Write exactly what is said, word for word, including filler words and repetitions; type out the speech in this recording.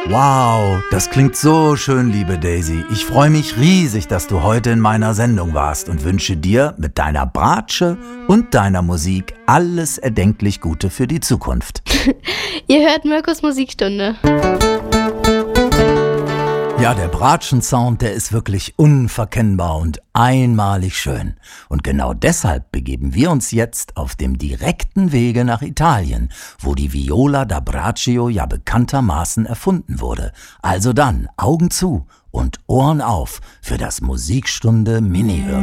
Wow, das klingt so schön, liebe Daisy. Ich freue mich riesig, dass du heute in meiner Sendung warst und wünsche dir mit deiner Bratsche und deiner Musik alles erdenklich Gute für die Zukunft. Ihr hört Mirkos Musikstunde. Ja, der Bratschen-Sound, der ist wirklich unverkennbar und einmalig schön. Und genau deshalb begeben wir uns jetzt auf dem direkten Wege nach Italien, wo die Viola da Braccio ja bekanntermaßen erfunden wurde. Also dann, Augen zu und Ohren auf für das Musikstunde Mini-Hörspiel.